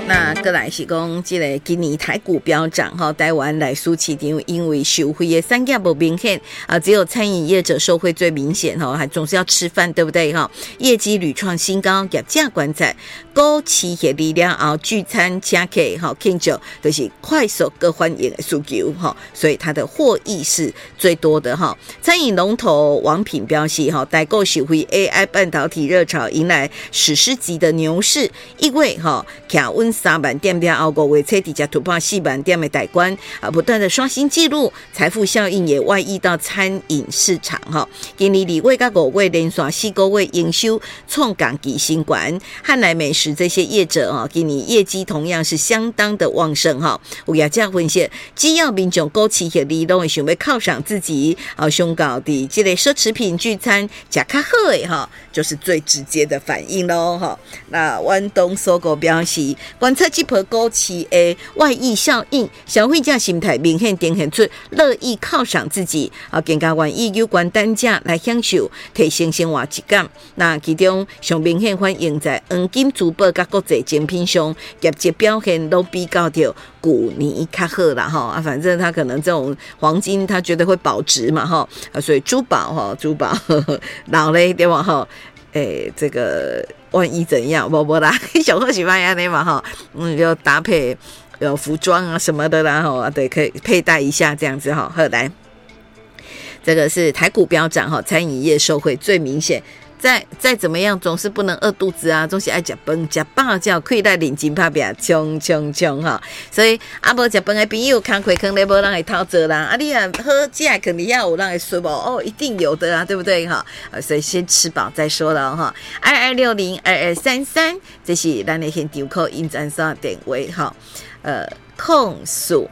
那再来是讲这个今年台股飙涨哈，台湾来苏市场因为受惠的产业不明显啊，只有餐饮业者受惠最明显哈，还总是要吃饭对不对哈？业绩屡创新高，业价观察高企业力量后聚餐请客哈，庆祝都是快速各欢迎的需求哈，所以它的获益是最多的哈。餐饮龙头王品表示哈，代购受惠 AI 半导体热潮，迎来史诗级的牛市，因为哈卡温3万点了后5月初直接突破4万点的大关啊，不断的刷新纪录，财富效应也外溢到餐饮市场哈。今年2月到5月连续4个月营收创港期新高，汉来美食这些业者啊，今年业绩同样是相当的旺盛哈。有业者分析，只要民众高企业力都会想要犒赏自己啊，宣告的这类奢侈品聚餐吃较好的哈，就是最直接的反应咯哈。那湾东搜狗表示，观测这波高企的外溢效应，消费者心态明显呈现出乐意犒赏自己啊，更加愿意有关单价来享受提升生活质感。那其中上明显反映在黄金、珠宝甲国际精品上，业绩表现都比较着旧年较好啦哈啊，反正他可能这种黄金他觉得会保值嘛哈啊，所以珠宝老嘞对吧哈？这个万一怎样？不啦，小贺喜欢安尼嘛哈，就搭配有服装啊什么的啦哈，对，可以佩戴一下这样子哈。好来，这个是台股飙涨哈，餐饮业受惠最明显。再怎么样，总是不能饿肚子啊，总是爱吃饭，吃饱才有气来认真打拼，冲哈！所以无吃饭的朋友，工课坑咧无人会偷做啦。啊，你啊好食肯定要有人会说无哦，一定有的啊，对不对哈？所以先吃饱再说了哈。22602233，这是咱的现场口音赞赏电话哈。控诉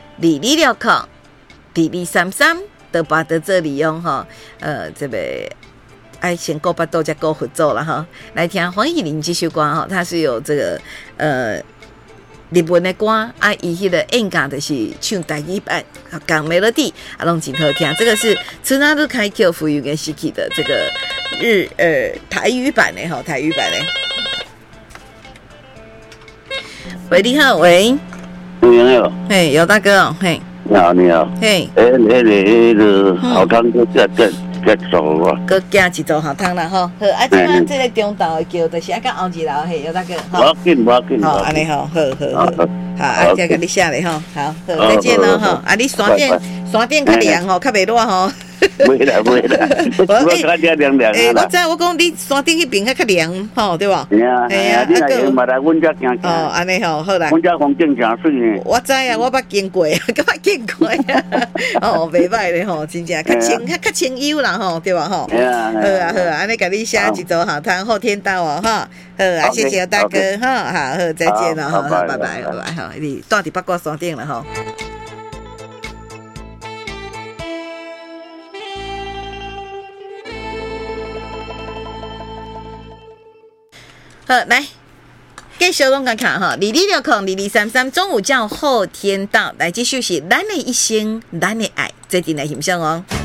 22602233都把在这里用哈。这个。爱先够巴豆加够合奏了哈，来听黄义玲这首歌哈，它是有这个日文的歌啊，伊迄个演歌就是唱台语版，讲 melody 啊，拢真好听。这个是春阿都开口浮游跟西奇的这个台语版的哈，台语版的。喂，你好，喂， 你好， 嘿，姚大哥哦，嘿， 你好，你好， 嘿， 那个好汤哥结束啊， 搁加一组好汤啦吼，好，啊，这个中岛的叫就是到后一楼嘿，姚大哥， 无要紧， 好，安尼好，好，再给你下来吼，好，再见咯吼，啊，你山顶较凉吼，较袂热吼。 袂啦，我较凉凉啊。 我知，我讲你山顶迄边较凉吼，对吧？ 哎呀，你若嘛来阮遮行行。 哦，安尼吼，好啦。 阮遮风景真水呢。 我知啊，我捌经过，捌经过啊。哦，袂歹咧吼，真正较清幽啦吼，对吧吼？好啊，安尼甲你写一组好汤，后天到哦哈。好啊，谢谢大哥哈，好，再见了哈，拜拜哈，你到底八卦山顶了哈。好，来，继续拢甲看哈，22602233，中午叫后天到，来继续是咱的一生，咱的爱，这点来欣赏哦。